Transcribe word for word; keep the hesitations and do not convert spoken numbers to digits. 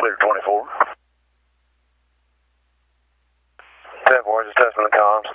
clear twenty-four. ten four, just testing the comms.